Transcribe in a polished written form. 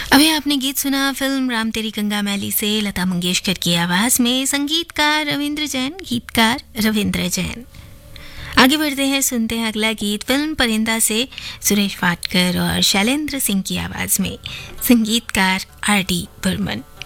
अभी आपने गीत सुना फिल्म राम तेरी गंगा मैली से लता मंगेशकर की आवाज में, संगीतकार रविंद्र जैन, गीतकार रविंद्र जैन। आगे बढ़ते हैं, सुनते हैं अगला गीत फिल्म परिंदा से सुरेश वाडकर और शैलेंद्र सिंह की आवाज में, संगीतकार आर डी बर्मन।